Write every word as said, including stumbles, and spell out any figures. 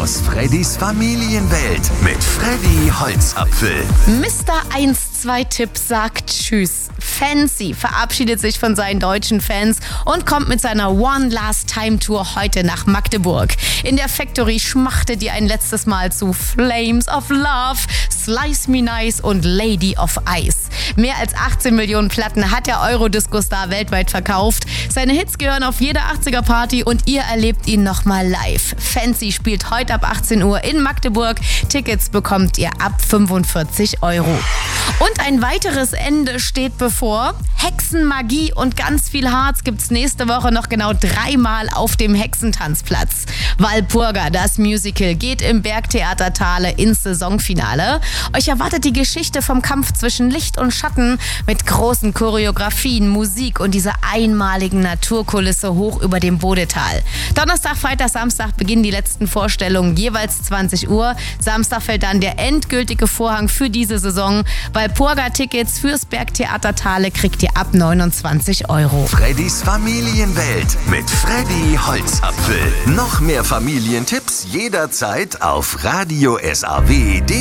aus Freddys Familienwelt mit Freddy Holzapfel. Mister eins zwei Tipp sagt Tschüss. Fancy verabschiedet sich von seinen deutschen Fans und kommt mit seiner One Last Time Tour heute nach Magdeburg. In der Factory schmachtet ihr ein letztes Mal zu Flames of Love, Slice Me Nice und Lady of Ice. Mehr als achtzehn Millionen Platten hat der Eurodisco-Star weltweit verkauft. Seine Hits gehören auf jede achtziger-Party und ihr erlebt ihn nochmal live. Fancy spielt heute ab achtzehn Uhr in Magdeburg. Tickets bekommt ihr ab fünfundvierzig Euro. Und ein weiteres Ende steht bevor. Hexenmagie und ganz viel Harz gibt's nächste Woche noch genau dreimal auf dem Hexentanzplatz. Walpurga, das Musical, geht im Bergtheater Thale ins Saisonfinale. Euch erwartet die Geschichte vom Kampf zwischen Licht und Schatten mit großen Choreografien, Musik und dieser einmaligen Naturkulisse hoch über dem Bodetal. Donnerstag, Freitag, Samstag beginnen die letzten Vorstellungen jeweils zwanzig Uhr. Samstag fällt dann der endgültige Vorhang für diese Saison. Walpurga-Tickets fürs Bergtheater Thale kriegt ihr ab neunundzwanzig Euro. Freddys Familienwelt mit Freddy Holzapfel. Noch mehr Familientipps jederzeit auf radio S A W punkt de.